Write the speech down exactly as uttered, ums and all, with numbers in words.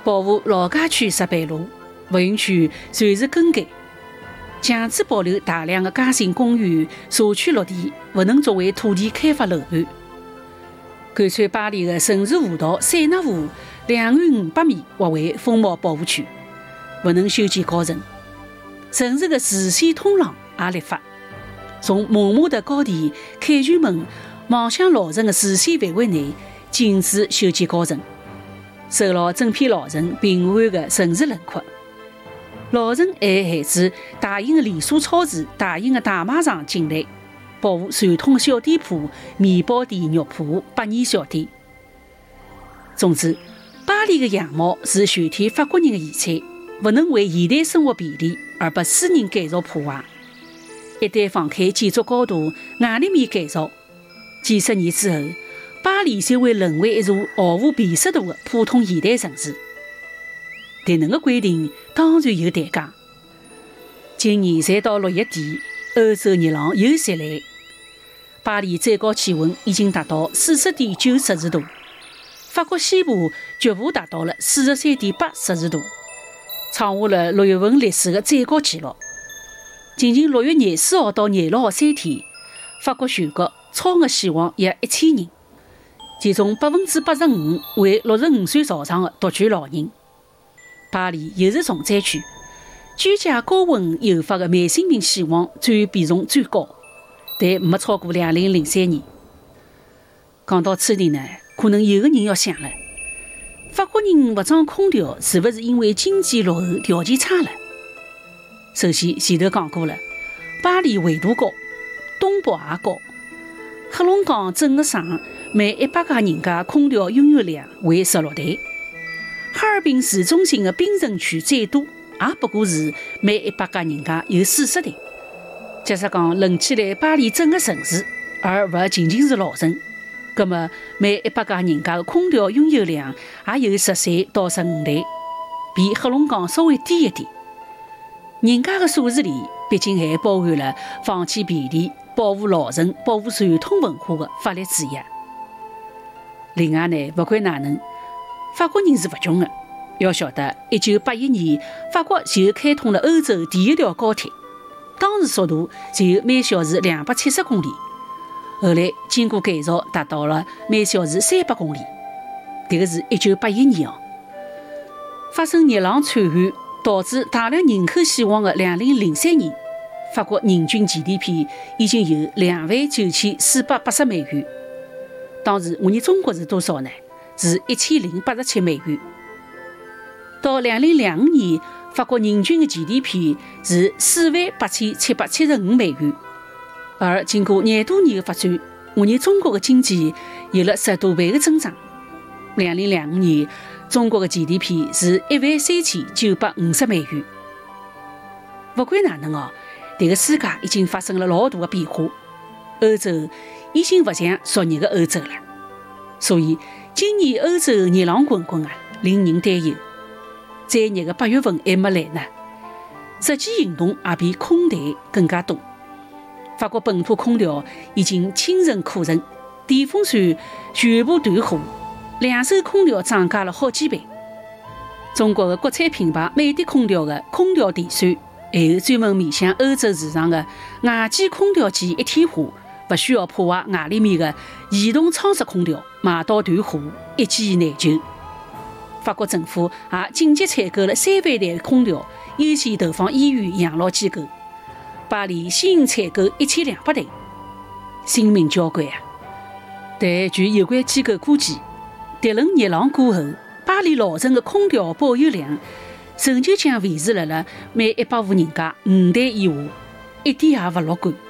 保护老街区石板路，不允许随时更改，强制保留大量的街心公园、社区绿地不能作为土地开发楼盘。干脆巴黎的城市湖道塞纳湖两岸五百米划为风貌保护区，不能修建高层。城市的视线通廊也立法，从蒙马特高地凯旋门望向老城的视线范围内禁止修建高层，守牢整片老城平缓的城市轮廓。老城还限制大型的连锁超市、大型的大卖场进来，保护传统的小店铺、面包店、肉铺、百年小店。总之，巴黎的样貌是全体法国人的遗产，不能为现代生活便利而被私人改造破坏。一旦放开建筑高度外立面改造，几十年之后，巴黎就会沦为一座毫无辨识度的普通现代城市。但能个规定当然有代价。今年才到六月底，欧洲热浪又袭来，巴黎最高气温已经达到四十点九摄氏度，法国西部局部达到了四十三点八摄氏度，创下了六月份历史的最高纪录。仅仅六月廿四号到廿六号三天，法国全国超额死亡约一千人，其中百分之八十五为六十五岁朝上的独居老人。巴黎又是重灾区，居家高温诱发的慢性病死亡占比重最高，但没超过两零零三年。讲到此地呢，可能有个人要想了，法国人不装空调是不是因为经济落后、条件差了？首先，前头讲过了，巴黎纬度高，东北也高，黑龙江整个省每一百家人家空调拥有量为十六台。哈尔滨市中心的滨城区最多也不过是每一百家人家有四十台。假设讲论起来巴黎整个城市，而不仅仅是老城，那么每一百家人家的空调拥有量也有十三到十五台，比黑龙江稍微低一点。人家的数字里毕竟还包含了放弃便利、保护老城、保护传统文化的法律制约。另外呢，不管哪能，法国人是不穷的。要晓得，一九八一年法国就开通了欧洲第一条高铁，当时速度就有每小时两百七十公里，后来经过改造达到了每小时三百公里。这个是一九八一年哦。发生热浪惨案导致大量人口死亡的两零零三年，法国人均 G D P 已经有两万九千四百八十美元。当时我们中国是多少呢？是一千零八十七美元。到两零两五年，法国人均的 G D P 是四万八千七百七十五美元。而经过廿多年的发展，我们中国的经济有了十多倍的增长。两零两五年，中国的 G D P 是一万三千九百五十美元。不管哪能哦，这个世界已经发生了老大的变化，欧洲已经不像昨日的欧洲了。所以今年欧洲热浪滚滚啊，令人担忧。再热的八月份还没来呢，实际行动也比空谈更加多。法国本土空调已经倾城库存，电风扇全部断货，两手空调涨价了好几倍。中国的国产品牌美的空调的空调电扇，还有专门面向欧洲市场的外机空调机一体化，不需要破坏外立面的移动窗式空调，买到断货，一机难求。法国政府也紧急采购了三万台空调，优先投放医院、养老机构。巴黎先采购一千两百台，性命交关啊！但据有关机构估计，这轮热浪过后，巴黎老城的空调保有量仍旧将维持辣辣每一百户人家五台以下，一点也不乐观。